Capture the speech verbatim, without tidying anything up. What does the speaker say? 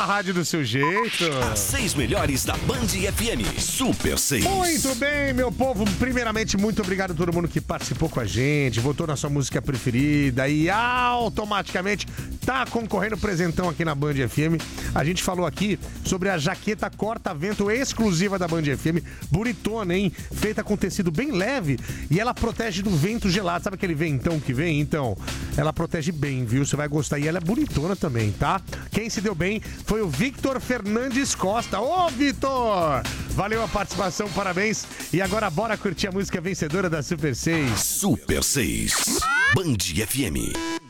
rádio do seu jeito. As seis melhores da Band F M. Super seis. Muito bem, meu povo. Primeiramente, muito obrigado a todo mundo que participou com a gente, votou na sua música preferida e automaticamente tá concorrendo presentão aqui na Band F M. A gente falou aqui sobre a jaqueta corta-vento exclusiva da Band F M. Bonitona, hein? Feita com tecido bem leve e ela protege do vento gelado. Sabe aquele ventão que vem? Então, ela protege bem, viu? Você vai gostar. E ela é bonitona também, tá? Quem se deu bem foi o Victor Fernandes Costa. Ô, Vitor! Valeu a participação, parabéns. E agora bora curtir a música vencedora da Super seis. Super seis. Band F M.